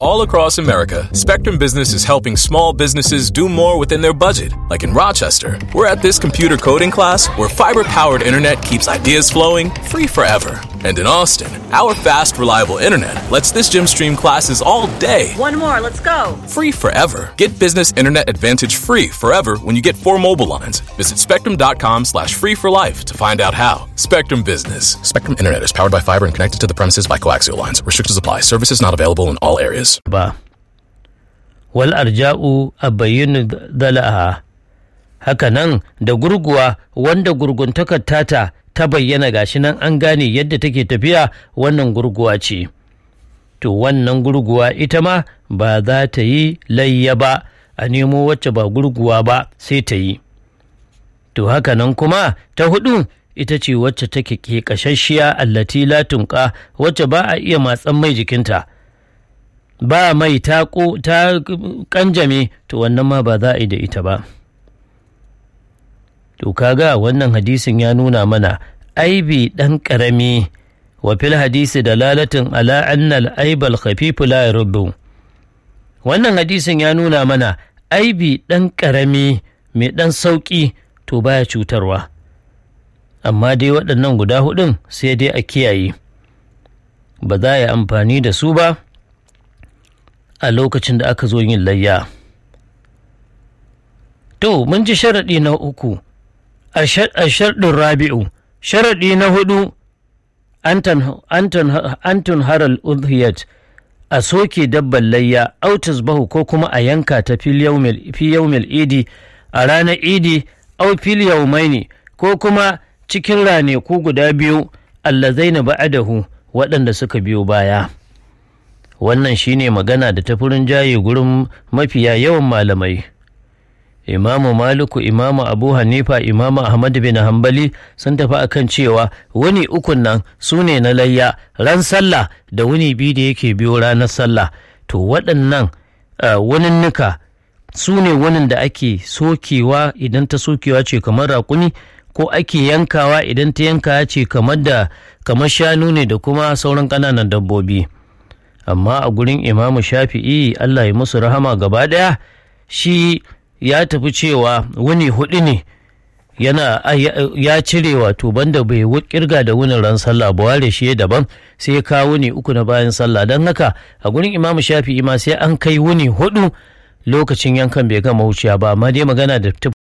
All across America, Spectrum Business is helping small businesses do more within their budget. Like in Rochester, we're at this computer coding class where fiber-powered internet keeps ideas flowing free forever. And in Austin, our fast, reliable internet lets this gym stream classes all day. One more, let's go. Free forever. Get Business Internet Advantage free forever when you get 4 mobile lines. Visit spectrum.com/free for life to find out how. Spectrum Business. Spectrum Internet is powered by fiber and connected to the premises by coaxial lines. Restrictions apply. Services not available in all areas. Wal arja'u abayyinu dalaha. Haka nan da gurguwa wanda gurguntakar tata ta bayyana gashi nan an gane yadda take tafiya, wannan gurguwa ce. To wannan gurguwa ita ma ba za ta yi layya ba, a nemo wacce ba gurguwa ba sai ta yi. To haka nan kuma ta hudu ita ce wacce take kashashiya allati la tunqa, wacce ba a iya matsan mai jikinta, ba mai ta kanjame, to wannan ma ba za a yi da ita ba. To kaga wannan hadisin ya nuna mana aibi dan karami, wa fil hadisi dalalatin ala anna al-aib al-khafif la yarubbu. Wannan hadisin ya nuna mana aibi dan karami mai dan sauki to baya cutarwa. Amma dai waɗannan guda hudun sai dai a kiyaye, ba za a yi amfani da su ba a lokacin da aka zo yin layya. To mun ji sharaɗi na uku, a sharɗin rabi'u, sharaɗi na hudu, antun haral udhiyat, a soke dabban layya, autas bahu ko kuma a yanka ta fi yawmil idi, a ranar idi, au fil yawmaini ko kuma cikin raneku guda biyu, allazaina ba'adahu, waɗanda suka biyo baya. Wannan shine magana da ta furin jaye gurin mafiya yawan malamai. Imamu Maliku, Imamu Abu Hanifa, Imamu Ahmad bin Hanbali sun tafi akan cewa wuni ukun nan su ne na layya, ran sallah da wuni biyu da yake biyo ranar sallah. To waɗannan wuninnika su ne wunin da ake sokewa idan ta sokewa ce kamar raƙumi, ko ake yankawa idan ta yanka ce kamar shanu ne da kuma sauran ƙananan dabbobi. Amma a gurin Imamu Shafi'i, Allah ya musu rahama gaba ɗaya, shi ya tafi cewa wuni hudu ne ya cire, wato banda bai kirga da wunin ran sallah ba, ware shi daban, sai ya kawo wuni uku na bayan sallah. Don haka a gurin Imamu Shafi'i ma sai an kai wuni hudu lokacin yankan bai gama wuciya ba. Amma dai magana da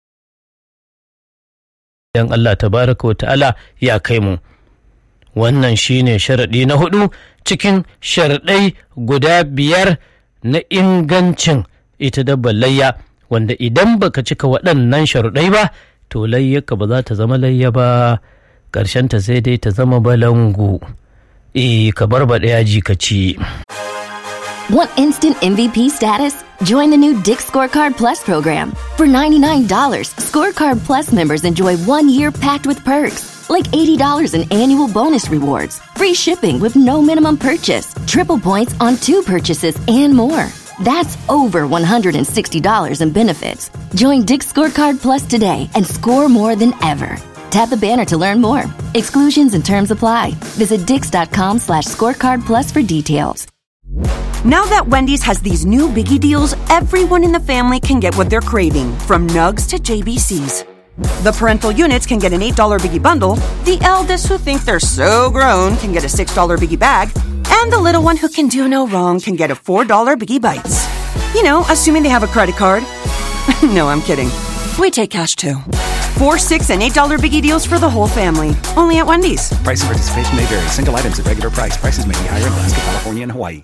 dan Allah tabaraka wa ta'ala ya kai mu. Wannan shine sharaɗi na hudu cikin sharaɗai guda 5 na ingancin ita dabbar layya, wanda idan baka cika waɗannan sharuɗai ba, to layyarka ba za ta zama layya ba, ƙarshenta sai dai ta zama balangu. Ka barbaɗa yaji ka ci. Want instant MVP status? Join the new Dick's Scorecard Plus program. For $99, Scorecard Plus members enjoy 1 year packed with perks, like $80 in annual bonus rewards, free shipping with no minimum purchase, triple points on 2 purchases, and more. That's over $160 in benefits. Join Dick's Scorecard Plus today and score more than ever. Tap the banner to learn more. Exclusions and terms apply. Visit Dix.com/scorecard plus for details. Now that Wendy's has these new biggie deals, everyone in the family can get what they're craving, from Nugs to JBCs. The parental units can get an $8 biggie bundle, the eldest who think they're so grown can get a $6 biggie bag, and the little one who can do no wrong can get a $4 biggie bites. You know, assuming they have a credit card. No, I'm kidding. We take cash too. 4, $6, and $8 biggie deals for the whole family. Only at Wendy's. Price and participation may vary. Single items at regular price. Prices may be higher in Alaska, California, and Hawaii.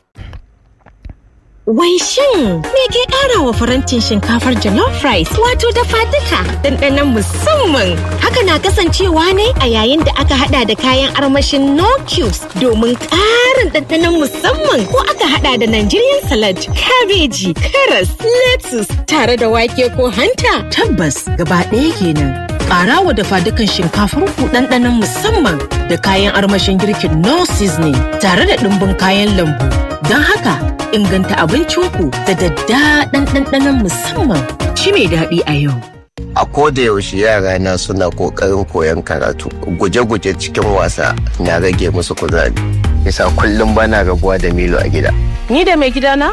Wai shin me ke ƙara wa farantin shinkafar jollof rice wato dafa duka ɗanɗanon musamman? Haka na kasancewa ne a yayin da aka hada da kayan armashin no cubes domin ƙarin ɗanɗanon musamman, ko aka hada da Nigerian salad, kabeji, karas, lettuce tare da wake ko hanta. Tabbas gaba ɗaya kenan. Ƙara wa dafa dukan shinkafar ku ɗanɗanon musamman da kayan armashin girkin no seasoning tare da ɗumbin kayan lambu. Don haka inganta abincinku da daddaɗan ɗanɗanon musamman. Ci mai daɗi a yau. A koda yaushe yara na suna ƙoƙarin koyon karatu. Guje-guje cikin wasa na rage musu kuzari. Yasa kullum bana rabuwa da Milo a gida. Ni da mai gidana